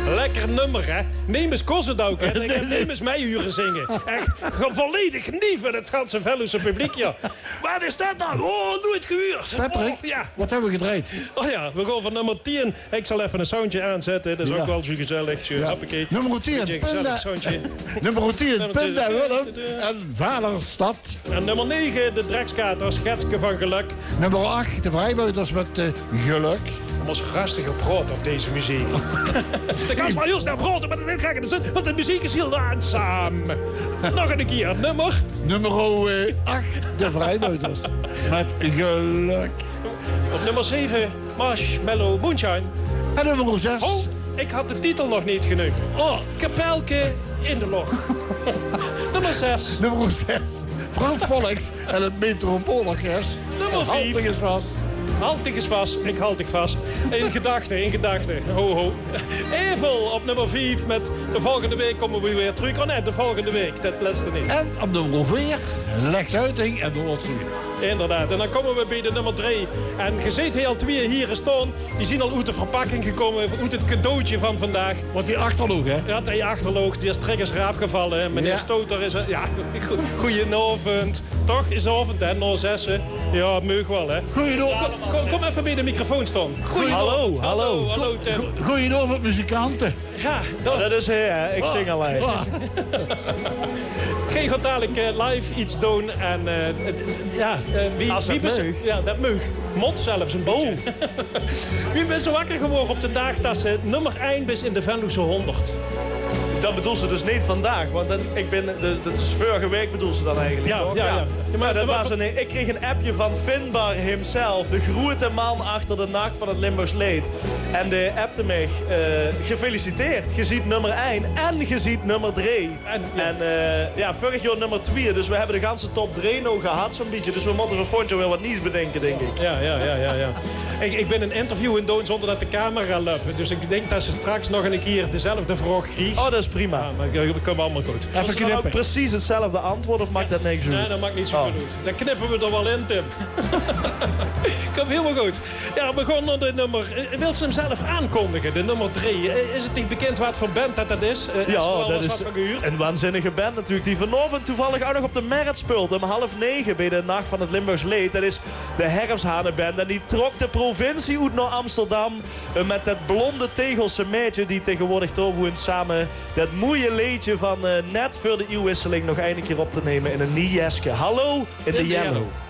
Lekker nummer, hè? Neem eens kost ook, hè? Neem eens mij uren zingen. Echt volledig genieten, het ganse Veluwse publiek, ja. Wat is dat dan? Oh, nooit gehuurd. Patrick, ja. wat hebben we gedraaid? Oh ja, we gaan van nummer 10. Ik zal even een soundje aanzetten. Dat is ook wel zo gezellig. Hoppakee. Nummer 10, gezellig soundje. Nummer 10, Punt en Willem en Vaderstad. En nummer 9, de Drekskaters, Schetske van Geluk. Nummer 8, de Vrijbuiters met Geluk. Om ons rustig op praten op deze muziek. Dan kan je maar heel snel praten, maar dit ga ik in de zin, want de muziek is heel langzaam. Nog een keer, nummer? Nummer 8, de Vrijbuiters met Geluk. Op nummer 7, Marshmallow Moonshine. En nummer 6. Oh, ik had de titel nog niet genoemd. Oh, Kapelke in de log. Nummer 6. Nummer 6. Frans Pollux en het Metropoolorkest. Nummer 5. Haltig is vast. Haltig is vast, ik halt ik vast. In gedachten, ho ho. Evel op nummer 5 met de volgende week komen we weer terug. Oh nee, de volgende week, dat laatste niet. En op nummer 4, Lex Uiting en de Noordzee. Inderdaad, en dan komen we bij de nummer 3. En je ziet heel twee hier staan. Die zien al uit de verpakking gekomen, uit het cadeautje van vandaag. Wat die achterloog, hè? Ja, die achterloog, die is trekkers raaf gevallen. Meneer Ja. Stoter is ja, goedenavond. Toch is avond, hè, na 6. Ja, meug wel, hè. Goedenavond. Kom even bij de microfoon staan. Hallo, Tim. Goedenavond, muzikanten. Ja, Dat is hij, hè. Ik zing alleen. Geen gaat dadelijk live iets doen. En wie dat is ja, dat meug. Mot zelfs een beetje. Wie is zo wakker geworden op de dag dat ze nummer 1 is in de Venloze 100? Dat bedoelt ze dus niet vandaag, want dat is vorige week bedoelt ze dan eigenlijk, toch? Ja. Maar dat was ik kreeg een appje van Finbar himself, de grote man achter de nacht van het Limburgs Leed. En de appte mij, gefeliciteerd, je ziet nummer 1 en je ziet nummer 3. En vorig jaar nummer 2, dus we hebben de ganse top 3 nog gehad zo'n beetje. Dus we moeten voor volgend jaar wel wat nieuws bedenken, denk ik. Ja. Ik ben een interview in doen zonder dat de camera loopt. Dus ik denk dat ze straks nog een keer dezelfde vraag krijgt. Oh, dat is prima. Ja, maar dat komt allemaal goed. Hebben ze dan ook precies hetzelfde antwoord of maakt dat niks uit? Nee, dat maakt niet zo goed uit. Dan knippen we er wel in, Tim. Komt helemaal goed. Ja, we gaan naar de nummer... Wil ze hem zelf aankondigen, de nummer 3? Is het niet bekend wat voor band dat is? Dat is een waanzinnige band natuurlijk. Die vanavond toevallig ook nog op de Merit speelt. Om 8:30 bij de Nacht van het Limburgs Leed. Dat is de Herfsthanenband. En die trok de provincie uit naar Amsterdam. Met dat blonde Tegelse meisje die tegenwoordig woont samen. Dat mooie leedje van net voor de eeuwwisseling nog een keer op te nemen in een nieuw jeske. Hallo in de Yellow.